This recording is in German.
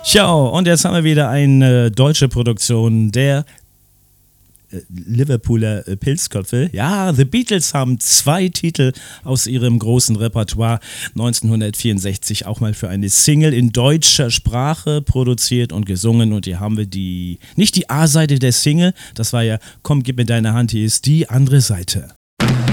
Ja, und jetzt haben wir wieder eine deutsche Produktion der Liverpooler Pilzköpfe. Ja, The Beatles haben 2 Titel aus ihrem großen Repertoire 1964 auch mal für eine Single in deutscher Sprache produziert und gesungen. Und hier haben wir nicht die A-Seite der Single, das war ja Komm, gib mir deine Hand, hier ist die andere Seite.